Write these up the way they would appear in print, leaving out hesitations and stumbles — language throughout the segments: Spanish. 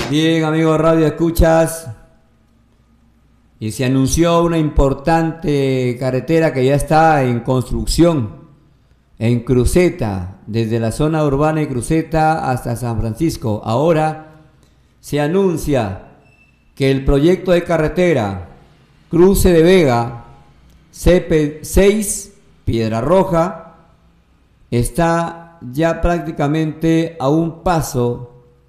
Bien, amigos Radio Escuchas, y se anunció una importante carretera que ya está en construcción en Cruceta, desde la zona urbana de Cruceta hasta San Francisco. Ahora se anuncia que el proyecto de carretera Cruce de Vega CP6 Piedra Roja está ya prácticamente a un paso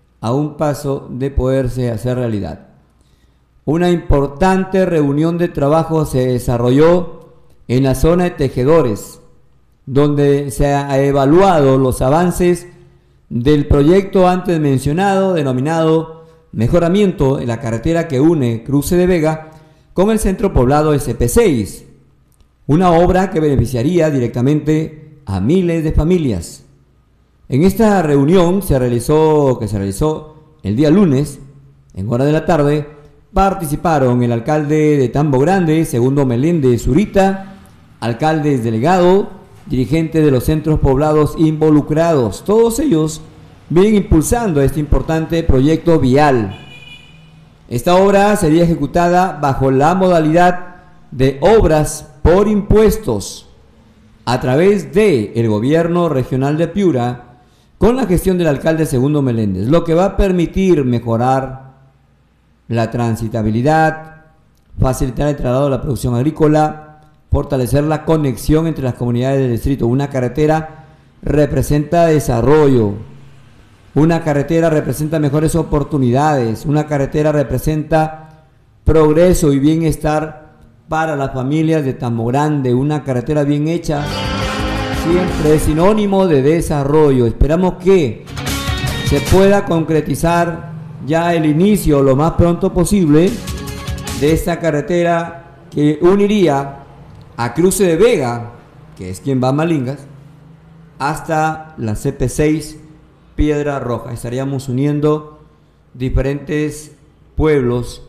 de poderse hacer realidad. Una importante reunión de trabajo se desarrolló en la zona de Tejedores, donde se ha evaluado los avances del proyecto antes mencionado, denominado Mejoramiento en la carretera que une Cruce de Vega con el centro poblado SP6, una obra que beneficiaría directamente a miles de familias. En esta reunión que se realizó el día lunes, en hora de la tarde, participaron el alcalde de Tambo Grande, Segundo Meléndez Zurita, alcaldes delegado, dirigentes de los centros poblados involucrados. Todos ellos vienen impulsando este importante proyecto vial. Esta obra sería ejecutada bajo la modalidad de obras por impuestos a través del gobierno regional de Piura, con la gestión del alcalde Segundo Meléndez, lo que va a permitir mejorar la transitabilidad, facilitar el traslado de la producción agrícola, fortalecer la conexión entre las comunidades del distrito. Una carretera representa desarrollo, una carretera representa mejores oportunidades, una carretera representa progreso y bienestar para las familias de Tambo Grande. Una carretera bien hecha siempre es sinónimo de desarrollo. Esperamos que se pueda concretizar ya el inicio lo más pronto posible de esta carretera que uniría a Cruce de Vega, que es quien va a Malingas, hasta la CP6 Piedra Roja. Estaríamos uniendo diferentes pueblos.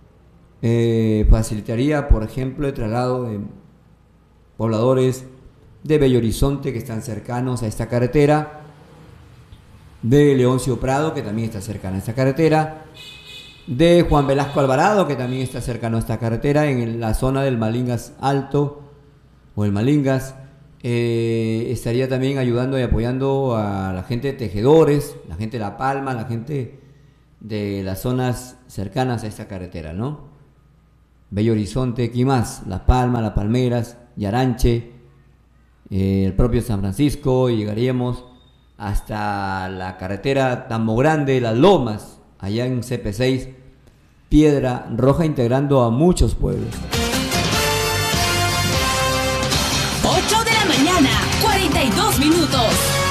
Facilitaría, por ejemplo, el traslado de pobladores de Bello Horizonte, que están cercanos a esta carretera, de Leoncio Prado, que también está cercano a esta carretera, de Juan Velasco Alvarado, que también está cercano a esta carretera, en la zona del Malingas Alto o el Malingas. Estaría también ayudando y apoyando a la gente de Tejedores, la gente de La Palma, la gente de las zonas cercanas a esta carretera, ¿no? Bello Horizonte, ¿qué más? Las Palmas, Las Palmeras, Yaranche, el propio San Francisco, y llegaríamos hasta la carretera Tambo Grande, Las Lomas, allá en CP6 Piedra Roja, integrando a muchos pueblos. 8 de la mañana, 42 minutos.